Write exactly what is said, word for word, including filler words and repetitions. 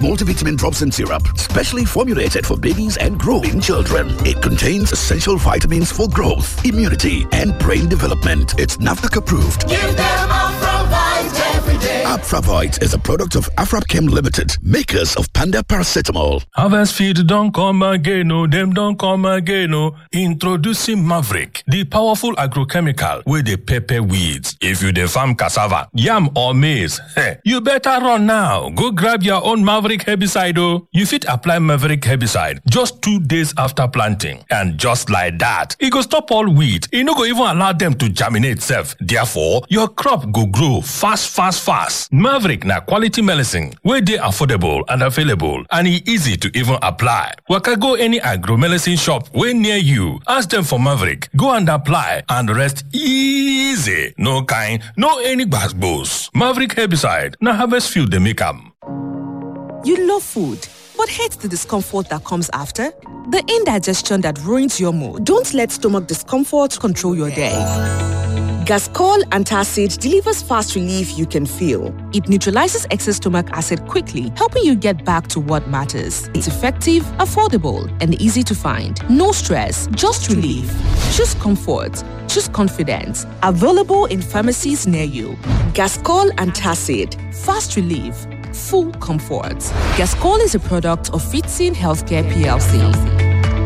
multivitamin drops and syrup, specially formulated for babies and growing children. It contains essential vitamins for growth, immunity, and brain development. It's NAFDAC approved. Give them Afravite every day. Afravite is a product of Afrapchem Limited, makers of Panda Paracetamol. Harvest Field don't come again, no, them don't come again, no. Introducing Maverick, the powerful agrochemical with the pepper weeds. If you the farm cassava, yam or maize, hey, you better run now. Go grab your own Maverick herbicide, oh. You fit apply Maverick herbicide just two days after planting. And just like that, it go stop all weed. It no go even allow them to germinate self. Therefore, your crop go grow fast, fast, fast. Maverick na quality medicine, where they affordable and available, and e easy to even apply. Waka go any agro-medicine shop way near you. Ask them for Maverick. Go and apply and rest easy. No kind, no any gbas. Maverick herbicide. Na Harvest Field they make am. You love food, but hate the discomfort that comes after? The indigestion that ruins your mood. Don't let stomach discomfort control your day. Gascol Antacid delivers fast relief you can feel. It neutralizes excess stomach acid quickly, helping you get back to what matters. It's effective, affordable, and easy to find. No stress, just relief. Choose comfort. Choose confidence. Available in pharmacies near you. Gascol Antacid. Fast relief. Full comfort. Gascol is a product of Fitzin Healthcare P L C.